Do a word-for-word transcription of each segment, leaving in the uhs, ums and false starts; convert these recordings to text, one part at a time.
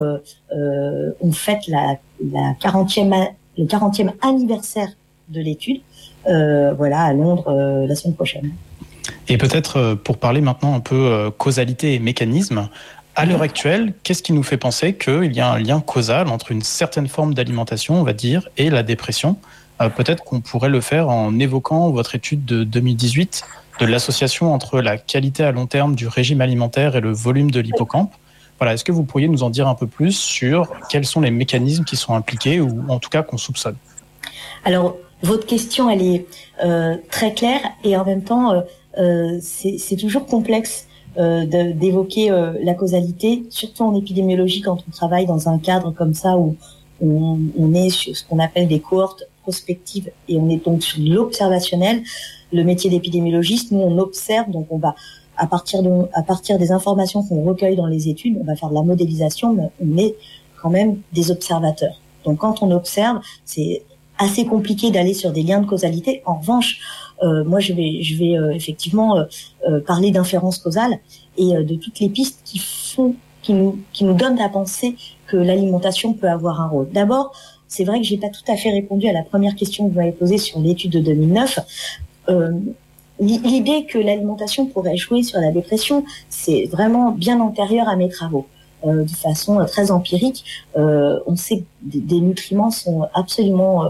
euh, euh, on fête la, la quarantième, le quarantième anniversaire de l'étude, euh, voilà, à Londres euh, la semaine prochaine. Et peut-être euh, pour parler maintenant un peu euh, causalité et mécanisme, à l'heure actuelle, qu'est-ce qui nous fait penser qu'il y a un lien causal entre une certaine forme d'alimentation, on va dire, et la dépression? euh, Peut-être qu'on pourrait le faire en évoquant votre étude de deux mille dix-huit de l'association entre la qualité à long terme du régime alimentaire et le volume de l'hippocampe. Voilà, est-ce que vous pourriez nous en dire un peu plus sur quels sont les mécanismes qui sont impliqués ou en tout cas qu'on soupçonne? Alors, votre question, elle est euh, très claire et en même temps, euh, euh, c'est, c'est toujours complexe euh, de, d'évoquer euh, la causalité, surtout en épidémiologie quand on travaille dans un cadre comme ça où on, on est sur ce qu'on appelle des cohortes prospectives et on est donc sur l'observationnel. Le métier d'épidémiologiste, nous on observe, donc on va à partir de, à partir des informations qu'on recueille dans les études, on va faire de la modélisation, mais on est quand même des observateurs. Donc quand on observe, c'est assez compliqué d'aller sur des liens de causalité. En revanche, euh, moi je vais, je vais euh, effectivement euh, euh, parler d'inférence causale et euh, de toutes les pistes qui font, qui nous, qui nous donnent à penser que l'alimentation peut avoir un rôle. D'abord, c'est vrai que j'ai pas tout à fait répondu à la première question que vous m'avez posée sur l'étude de deux mille neuf. Euh, l'idée que l'alimentation pourrait jouer sur la dépression, c'est vraiment bien antérieur à mes travaux. Euh, de façon euh, très empirique, euh, on sait que des, des nutriments sont absolument, euh,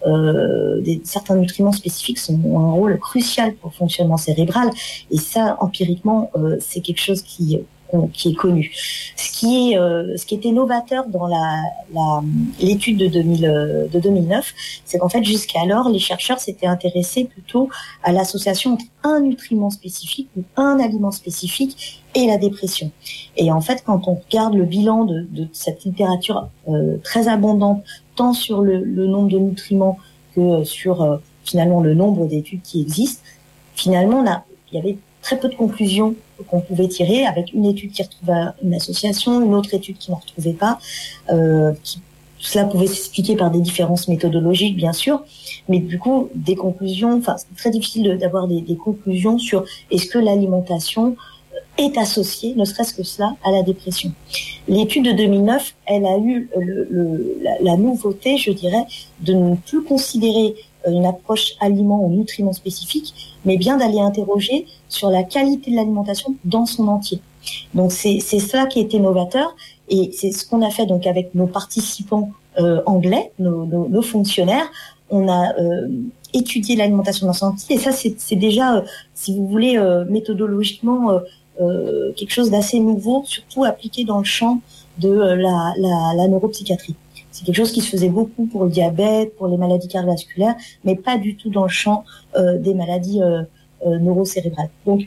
euh, des, certains nutriments spécifiques sont, ont un rôle crucial pour le fonctionnement cérébral, et ça, empiriquement, euh, c'est quelque chose qui qui est connu. Ce qui est, euh, ce qui était novateur dans la, la l'étude de, deux mille, de deux mille neuf, c'est qu'en fait jusqu'alors les chercheurs s'étaient intéressés plutôt à l'association entre un nutriment spécifique ou un aliment spécifique et la dépression. Et en fait, quand on regarde le bilan de, de cette littérature euh, très abondante, tant sur le, le nombre de nutriments que sur euh, finalement le nombre d'études qui existent, finalement, là, il y avait très peu de conclusions qu'on pouvait tirer, avec une étude qui retrouvait une association, une autre étude qui n'en retrouvait pas. Euh, qui, tout cela pouvait s'expliquer par des différences méthodologiques, bien sûr, mais du coup, des conclusions, enfin, c'est très difficile de, d'avoir des, des conclusions sur est-ce que l'alimentation est associée, ne serait-ce que cela, à la dépression. L'étude de deux mille neuf, elle a eu le, le, la, la nouveauté, je dirais, de ne plus considérer une approche aliment ou nutriment spécifique, mais bien d'aller interroger sur la qualité de l'alimentation dans son entier. Donc c'est c'est cela qui a été novateur et c'est ce qu'on a fait donc avec nos participants euh, anglais, nos, nos, nos fonctionnaires. On a euh, étudié l'alimentation dans son entier et ça c'est c'est déjà, euh, si vous voulez, euh, méthodologiquement euh, euh, quelque chose d'assez nouveau, surtout appliqué dans le champ de euh, la, la, la neuropsychiatrie. C'est quelque chose qui se faisait beaucoup pour le diabète, pour les maladies cardiovasculaires, mais pas du tout dans le champ euh, des maladies euh, euh, neurocérébrales. Donc,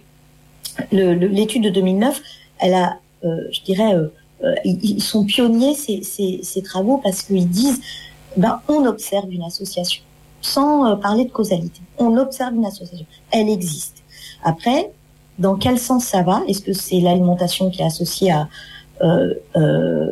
le, le, l'étude de deux mille neuf, elle a, euh, je dirais, euh, euh, ils sont pionniers ces, ces, ces travaux parce qu'ils disent, ben, on observe une association, sans euh, parler de causalité. On observe une association, elle existe. Après, dans quel sens ça va? Est-ce que c'est l'alimentation qui est associée à Euh, euh,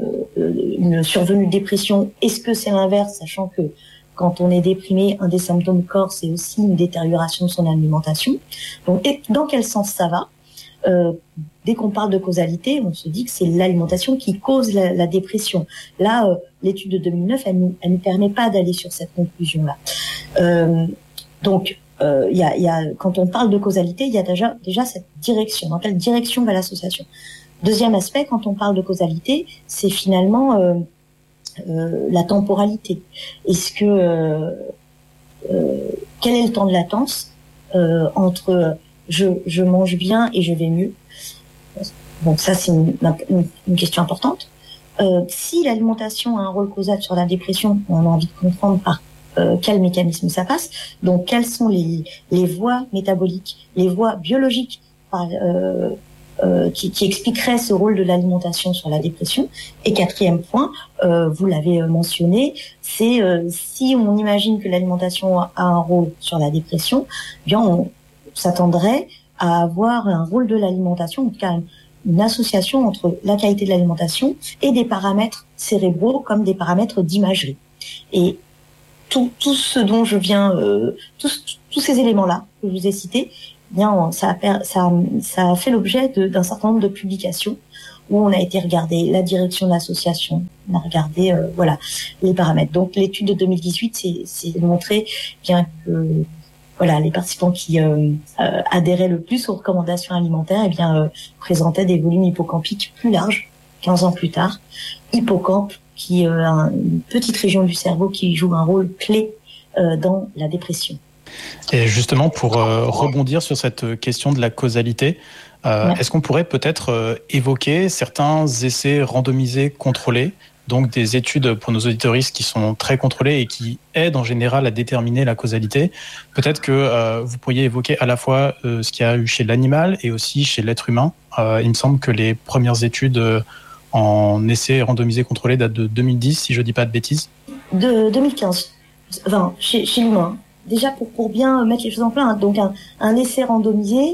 une survenue de dépression? Est-ce que c'est l'inverse, sachant que quand on est déprimé, un des symptômes corps, c'est aussi une détérioration de son alimentation. Donc, dans quel sens ça va? Euh, dès qu'on parle de causalité, on se dit que c'est l'alimentation qui cause la, la dépression. Là, euh, l'étude de deux mille neuf, elle nous, elle nous permet pas d'aller sur cette conclusion-là. Euh, donc, euh, y a, y a, quand on parle de causalité, il y a déjà, déjà cette direction. Dans quelle direction va l'association? Deuxième aspect, quand on parle de causalité, c'est finalement euh, euh, la temporalité. Est-ce que euh, euh, quel est le temps de latence euh, entre je, je mange bien et je vais mieux? Donc ça, c'est une, une, une question importante. Euh, si l'alimentation a un rôle causal sur la dépression, on a envie de comprendre par euh, quel mécanisme ça passe. Donc quelles sont les, les voies métaboliques, les voies biologiques par euh, Euh, qui, qui expliquerait ce rôle de l'alimentation sur la dépression. Et quatrième point, euh, vous l'avez mentionné, c'est euh, si on imagine que l'alimentation a un rôle sur la dépression, eh bien on s'attendrait à avoir un rôle de l'alimentation, en tout cas une, une association entre la qualité de l'alimentation et des paramètres cérébraux comme des paramètres d'imagerie. Et tout, tout ce dont je viens, euh, tous, tous ces éléments-là que je vous ai cités, bien, ça a, ça, ça a fait l'objet de, d'un certain nombre de publications. où on a été regarder la direction de l'association, on a regardé euh, voilà les paramètres. Donc l'étude de deux mille dix-huit, c'est, c'est montré bien que voilà les participants qui euh, euh, adhéraient le plus aux recommandations alimentaires, eh bien euh, présentaient des volumes hippocampiques plus larges quinze ans plus tard. Hippocampe, qui est euh, une petite région du cerveau qui joue un rôle clé euh, dans la dépression. Et justement, pour euh, rebondir sur cette question de la causalité, euh, Ouais. est-ce qu'on pourrait peut-être euh, évoquer certains essais randomisés contrôlés, donc des études pour nos auditoristes qui sont très contrôlées et qui aident en général à déterminer la causalité? Peut-être que euh, vous pourriez évoquer à la fois euh, ce qu'il y a eu chez l'animal et aussi chez l'être humain. Euh, il me semble que les premières études euh, en essais randomisés contrôlés datent de deux mille dix, si je ne dis pas de bêtises. De deux mille quinze, enfin, chez, chez l'humain. Déjà, pour, pour bien mettre les choses en place, donc un, un essai randomisé,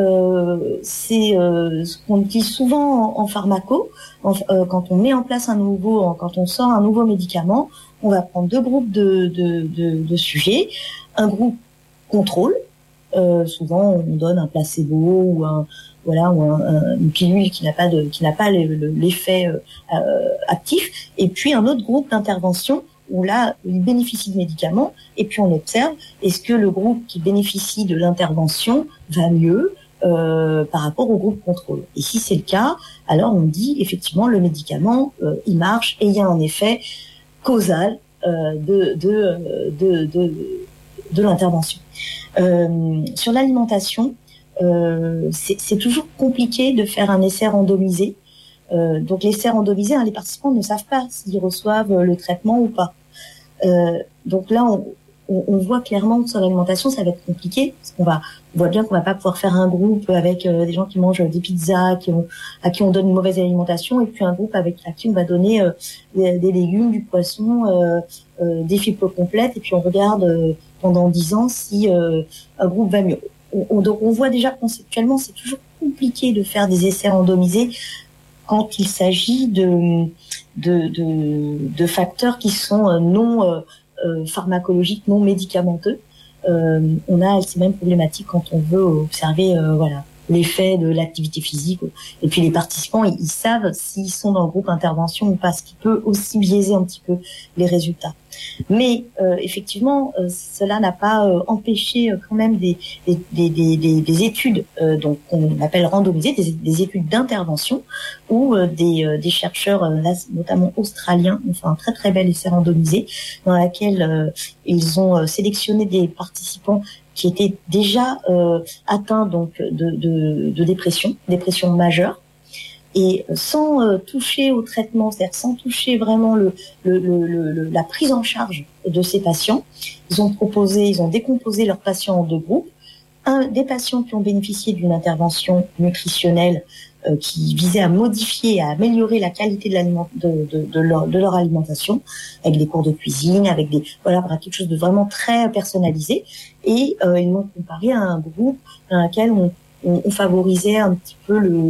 euh, c'est euh, ce qu'on utilise souvent en, en pharmaco. En, euh, quand on met en place un nouveau, en, quand on sort un nouveau médicament, on va prendre deux groupes de, de, de, de sujets. Un groupe contrôle, euh, souvent on donne un placebo ou un voilà ou un, un, une pilule qui n'a pas de qui n'a pas l'effet euh, euh, actif. Et puis un autre groupe d'intervention où là, il bénéficie de médicaments, et puis on observe, est-ce que le groupe qui bénéficie de l'intervention va mieux euh, par rapport au groupe contrôle. Et si c'est le cas, alors on dit, effectivement, le médicament, euh, il marche, et il y a un effet causal euh, de, de, de, de, de l'intervention. Euh, sur l'alimentation, euh, c'est, c'est toujours compliqué de faire un essai randomisé. Euh, donc l'essai randomisé, hein, les participants ne savent pas s'ils reçoivent le traitement ou pas. Euh, donc là, on, on, on voit clairement que sur l'alimentation, ça va être compliqué, parce qu'on va, on voit bien qu'on va pas pouvoir faire un groupe avec euh, des gens qui mangent des pizzas, qui ont, à qui on donne une mauvaise alimentation, et puis un groupe avec à qui on va donner euh, des, des légumes, du poisson, euh, euh, des fibres complètes, et puis on regarde euh, pendant dix ans si euh, un groupe va mieux. On, on, donc on voit déjà conceptuellement, c'est toujours compliqué de faire des essais randomisés quand il s'agit de, de, de, de facteurs qui sont non euh, pharmacologiques, non médicamenteux. Euh, on a ces mêmes problématiques quand on veut observer euh, voilà, l'effet de l'activité physique. Et puis les participants, ils, ils savent s'ils sont dans le groupe intervention ou pas, ce qui peut aussi biaiser un petit peu les résultats. Mais euh, effectivement, euh, cela n'a pas euh, empêché euh, quand même des, des, des, des, des études euh, donc qu'on appelle randomisées, des, des études d'intervention, où euh, des, euh, des chercheurs, euh, là, notamment australiens, ont fait un très très bel essai randomisé dans laquelle euh, ils ont euh, sélectionné des participants qui étaient déjà euh, atteints donc de, de, de dépression, dépression majeure. Et sans euh, toucher au traitement, c'est-à-dire sans toucher vraiment le, le, le, le, la prise en charge de ces patients, ils ont proposé, ils ont décomposé leurs patients en deux groupes. Un, des patients qui ont bénéficié d'une intervention nutritionnelle euh, qui visait à modifier, à améliorer la qualité de, l'aliment, de, de, de, leur, de leur alimentation, avec des cours de cuisine, avec des voilà, quelque chose de vraiment très personnalisé. Et euh, ils l'ont comparé à un groupe dans lequel on On, on favorisait un petit peu le,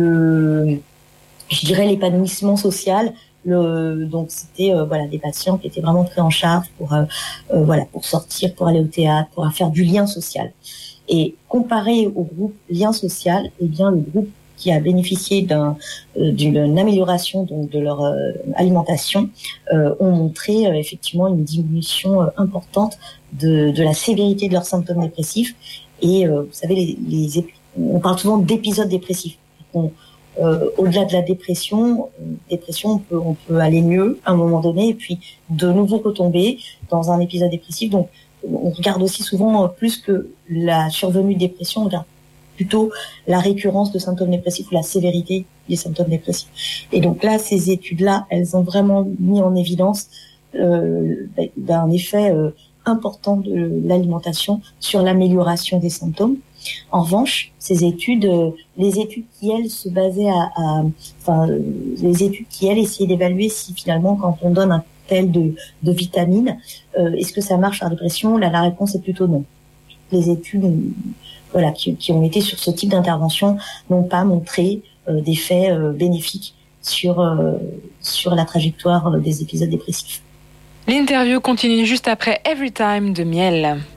le je dirais l'épanouissement social. Le, donc c'était euh, voilà des patients qui étaient vraiment pris en charge pour euh, euh, voilà pour sortir, pour aller au théâtre, pour faire du lien social. Et comparé au groupe lien social, eh bien le groupe qui a bénéficié d'un, euh, d'une amélioration donc de leur euh, alimentation euh, ont montré euh, effectivement une diminution euh, importante de, de la sévérité de leurs symptômes dépressifs. Et euh, vous savez, les, les, on parle souvent d'épisodes dépressifs. On, euh, au-delà de la dépression, euh, dépression, on peut, on peut aller mieux à un moment donné et puis de nouveau retomber dans un épisode dépressif. Donc, on regarde aussi souvent euh, plus que la survenue de dépression, on regarde plutôt la récurrence de symptômes dépressifs ou la sévérité des symptômes dépressifs. Et donc là, ces études-là, elles ont vraiment mis en évidence euh, d'un effet euh, important de l'alimentation sur l'amélioration des symptômes. En revanche, ces études, euh, les études qui elles se basaient à, à enfin, euh, les études qui elles essayaient d'évaluer si finalement quand on donne un tel de, de vitamines, euh, est-ce que ça marche en dépression? Là, la réponse est plutôt non. Les études, voilà, qui, qui ont été sur ce type d'intervention n'ont pas montré euh, d'effets euh, bénéfiques sur euh, sur la trajectoire des épisodes dépressifs. L'interview continue juste après Every Time de Miel.